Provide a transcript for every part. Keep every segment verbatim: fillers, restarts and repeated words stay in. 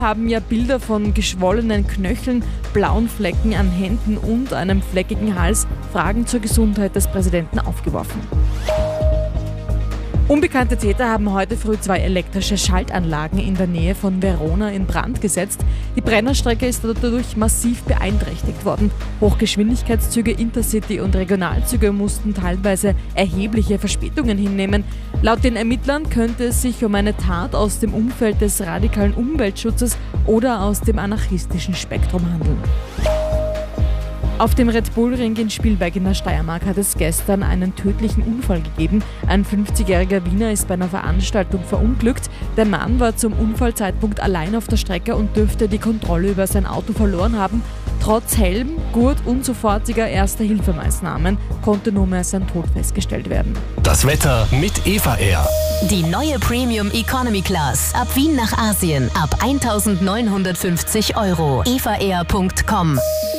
haben ja Bilder von geschwollenen Knöcheln, blauen Flecken an Händen und einem fleckigen Hals Fragen zur Gesundheit des Präsidenten aufgeworfen. Unbekannte Täter haben heute früh zwei elektrische Schaltanlagen in der Nähe von Verona in Brand gesetzt. Die Brennerstrecke ist dadurch massiv beeinträchtigt worden. Hochgeschwindigkeitszüge, Intercity- und Regionalzüge mussten teilweise erhebliche Verspätungen hinnehmen. Laut den Ermittlern könnte es sich um eine Tat aus dem Umfeld des radikalen Umweltschutzes oder aus dem anarchistischen Spektrum handeln. Auf dem Red Bull Ring in Spielberg in der Steiermark hat es gestern einen tödlichen Unfall gegeben. Ein fünfzigjähriger Wiener ist bei einer Veranstaltung verunglückt. Der Mann war zum Unfallzeitpunkt allein auf der Strecke und dürfte die Kontrolle über sein Auto verloren haben. Trotz Helm, Gurt und sofortiger Erste-Hilfemaßnahmen konnte nur mehr sein Tod festgestellt werden. Das Wetter mit Eva Air. Die neue Premium Economy Class. Ab Wien nach Asien. Ab eintausendneunhundertfünfzig Euro. eva air punkt com.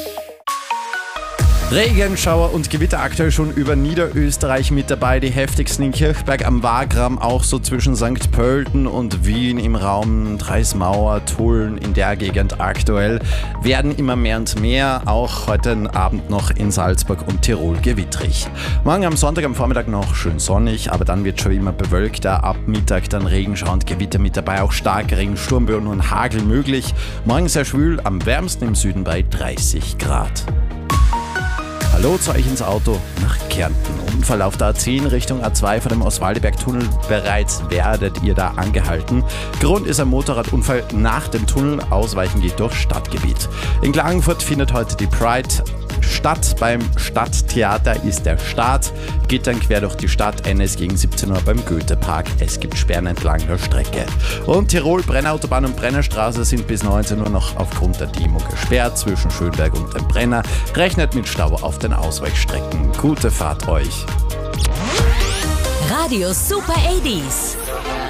Regen, Schauer und Gewitter aktuell schon über Niederösterreich mit dabei. Die heftigsten in Kirchberg am Wagram, auch so zwischen Sankt Pölten und Wien im Raum Dreismauer, Tulln in der Gegend aktuell. Werden immer mehr und mehr, auch heute Abend noch in Salzburg und Tirol gewittrig. Morgen am Sonntag am Vormittag noch schön sonnig, aber dann wird schon immer bewölkter. Ab Mittag dann Regenschauer und Gewitter mit dabei, auch starke Regen, Sturmböen und Hagel möglich. Morgen sehr schwül, am wärmsten im Süden bei dreißig Grad. Hallo zu euch ins Auto nach Kärnten. Unfall auf der A zehn Richtung A zwei vor dem Oswaldiberg-Tunnel. Bereits werdet ihr da angehalten. Grund ist ein Motorradunfall nach dem Tunnel. Ausweichen geht durch Stadtgebiet. In Klagenfurt findet heute die Pride statt. Beim Stadttheater ist der Start. Geht dann quer durch die Stadt. Ende ist gegen siebzehn Uhr beim Goethepark. Es gibt Sperren entlang der Strecke. Und Tirol, Brennerautobahn und Brennerstraße sind bis neunzehn Uhr noch aufgrund der Demo gesperrt. Zwischen Schönberg und dem Brenner. Rechnet mit Stau auf den Ausweichstrecken. Gute Fahrt euch. Radio Super achtziger.